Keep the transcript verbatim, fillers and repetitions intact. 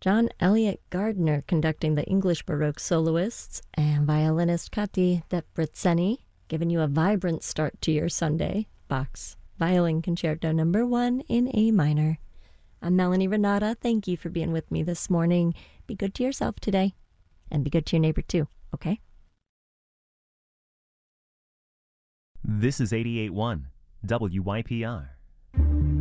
John Elliott Gardner conducting the English Baroque soloists, and violinist Kati Debreceni giving you a vibrant start to your Sunday. Bach's Violin Concerto number one in A minor. I'm Melanie Renata. Thank you for being with me this morning. Be good to yourself today, and be good to your neighbor too, okay? This is eighty-eight point one W Y P R.